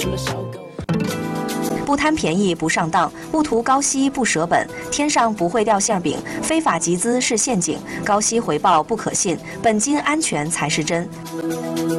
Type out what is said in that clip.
不贪便宜不上当，不图高息不舍本，天上不会掉馅饼，非法集资是陷阱，高息回报不可信，本金安全才是真。